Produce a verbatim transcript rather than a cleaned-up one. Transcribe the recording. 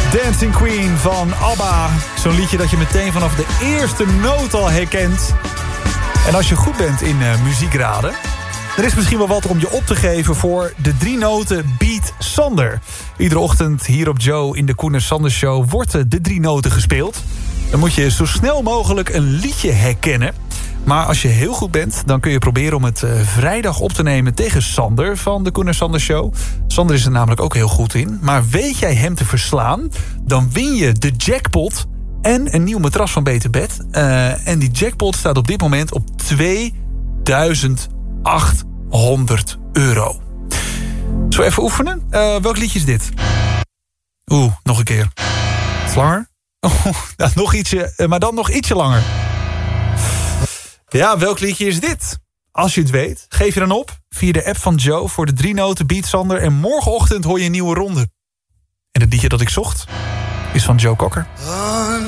Dancing Queen van ABBA. Zo'n liedje dat je meteen vanaf de eerste noot al herkent. En als je goed bent in uh, muziek raden, er is misschien wel wat om je op te geven voor de drie noten Beat Sander. Iedere ochtend hier op Joe in de Koen en Sander Show wordt de drie noten gespeeld. Dan moet je zo snel mogelijk een liedje herkennen. Maar als je heel goed bent, dan kun je proberen om het uh, vrijdag op te nemen tegen Sander van de Koen en Sander Show. Sander is er namelijk ook heel goed in. Maar weet jij hem te verslaan, dan win je de jackpot en een nieuw matras van Beter Bed. Uh, en die jackpot staat op dit moment op tweeduizend achthonderd euro. Zo even oefenen. Uh, welk liedje is dit? Oeh, nog een keer. Langer? Oh, nou, nog ietsje, maar dan nog ietsje langer. Ja, welk liedje is dit? Als je het weet, geef je dan op via de app van Joe voor de drie noten Beat Sander. En morgenochtend hoor je een nieuwe ronde. En het liedje dat ik zocht is van Joe Cocker.